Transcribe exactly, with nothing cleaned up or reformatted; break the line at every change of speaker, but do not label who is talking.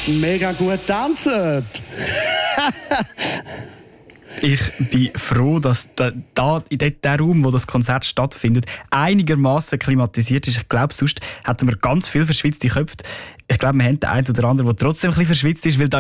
mega gut tanzen.
Ich bin froh, dass da, da in dem Raum, wo das Konzert stattfindet, einigermaßen klimatisiert ist. Ich glaube, sonst hätten wir ganz viel verschwitzte Köpfe. Ich glaube, wir haben den einen oder anderen, der trotzdem ein bisschen verschwitzt ist, weil da